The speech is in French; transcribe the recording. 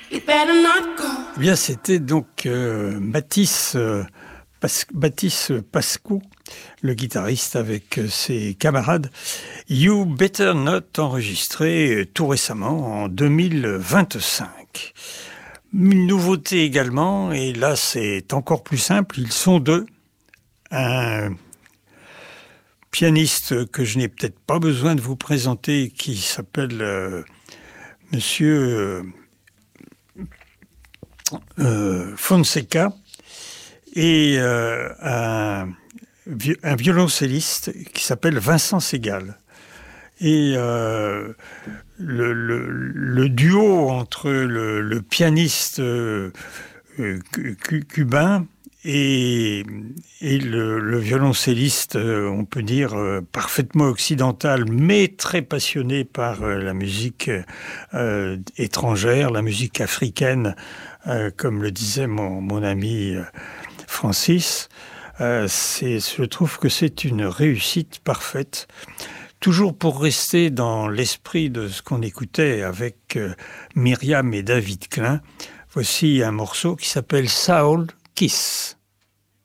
You better not go. Eh bien, c'était donc Baptiste Pascou, le guitariste avec ses camarades. You Better Not, enregistré tout récemment en 2025. Une nouveauté également, et là c'est encore plus simple, ils sont deux. Un pianiste que je n'ai peut-être pas besoin de vous présenter, qui s'appelle Monsieur Fonseca, et un violoncelliste qui s'appelle Vincent Segal. Et le duo entre le pianiste cubain et le violoncelliste, on peut dire, parfaitement occidental, mais très passionné par la musique étrangère, la musique africaine, comme le disait mon ami Francis. Je trouve que c'est une réussite parfaite. Toujours pour rester dans l'esprit de ce qu'on écoutait avec Myriam et David Klein, voici un morceau qui s'appelle Soul Kiss.